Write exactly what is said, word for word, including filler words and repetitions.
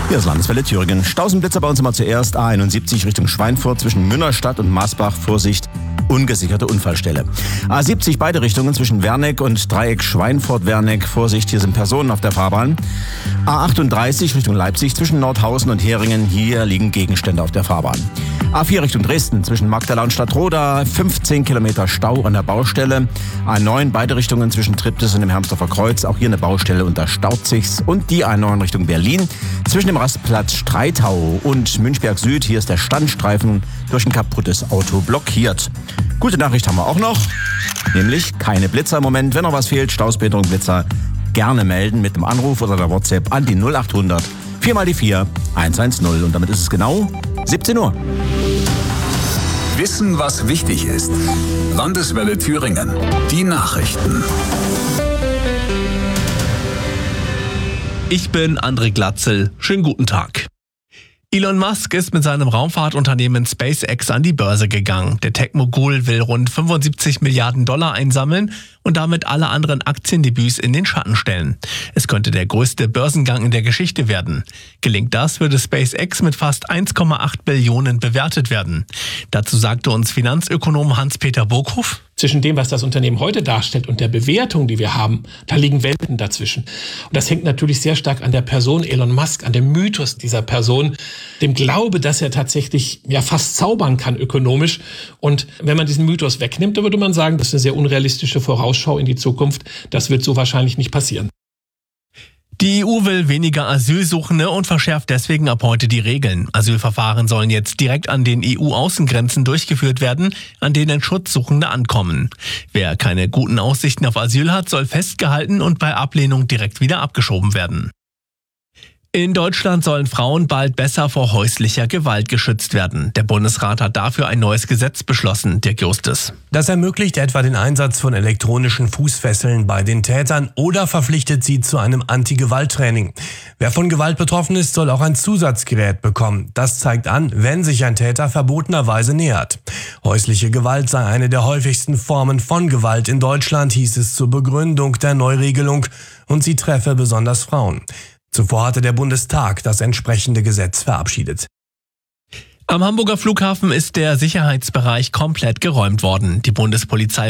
Hier ist Landeswelle Thüringen. Stausenblitzer bei uns immer zuerst. A einundsiebzig Richtung Schweinfurt zwischen Münnerstadt und Maasbach. Vorsicht, ungesicherte Unfallstelle. A siebzig beide Richtungen zwischen Werneck und Dreieck Schweinfurt-Werneck. Vorsicht, hier sind Personen auf der Fahrbahn. A achtunddreißig Richtung Leipzig zwischen Nordhausen und Heringen. Hier liegen Gegenstände auf der Fahrbahn. A vier Richtung Dresden zwischen Magdala und Stadtroda. fünfzehn Kilometer Stau an der Baustelle. A neun beide Richtungen zwischen Triptis und dem Hermsdorfer Kreuz. Auch hier eine Baustelle und da staut sich's. Und die A neun Richtung Berlin zwischen dem Rastplatz Streitau und Münchberg Süd. Hier ist der Standstreifen durch ein kaputtes Auto blockiert. Gute Nachricht haben wir auch noch, nämlich keine Blitzer im Moment. Wenn noch was fehlt, Stauspeterung, Blitzer, gerne melden mit dem Anruf oder der WhatsApp an die null achthundert vier mal die vier eins eins null. Und damit ist es genau siebzehn Uhr. Wissen, was wichtig ist. Landeswelle Thüringen. Die Nachrichten. Ich bin André Glatzel. Schönen guten Tag. Elon Musk ist mit seinem Raumfahrtunternehmen SpaceX an die Börse gegangen. Der Tech-Mogul will rund fünfundsiebzig Milliarden Dollar einsammeln und damit alle anderen Aktiendebüts in den Schatten stellen. Es könnte der größte Börsengang in der Geschichte werden. Gelingt das, würde SpaceX mit fast eins Komma acht Billionen bewertet werden. Dazu sagte uns Finanzökonom Hans-Peter Burghoff: Zwischen dem, was das Unternehmen heute darstellt und der Bewertung, die wir haben, da liegen Welten dazwischen. Und das hängt natürlich sehr stark an der Person Elon Musk, an dem Mythos dieser Person, dem Glaube, dass er tatsächlich ja fast zaubern kann ökonomisch. Und wenn man diesen Mythos wegnimmt, dann würde man sagen, das ist eine sehr unrealistische Vorausschau in die Zukunft. Das wird so wahrscheinlich nicht passieren. Die E U will weniger Asylsuchende und verschärft deswegen ab heute die Regeln. Asylverfahren sollen jetzt direkt an den E U-Außengrenzen durchgeführt werden, an denen Schutzsuchende ankommen. Wer keine guten Aussichten auf Asyl hat, soll festgehalten und bei Ablehnung direkt wieder abgeschoben werden. In Deutschland sollen Frauen bald besser vor häuslicher Gewalt geschützt werden. Der Bundesrat hat dafür ein neues Gesetz beschlossen, Dirk Justus. Das ermöglicht etwa den Einsatz von elektronischen Fußfesseln bei den Tätern oder verpflichtet sie zu einem Anti-Gewalt-Training. Wer von Gewalt betroffen ist, soll auch ein Zusatzgerät bekommen. Das zeigt an, wenn sich ein Täter verbotenerweise nähert. Häusliche Gewalt sei eine der häufigsten Formen von Gewalt in Deutschland, hieß es zur Begründung der Neuregelung, und sie treffe besonders Frauen. Zuvor hatte der Bundestag das entsprechende Gesetz verabschiedet. Am Hamburger Flughafen ist der Sicherheitsbereich komplett geräumt worden. Die Bundespolizei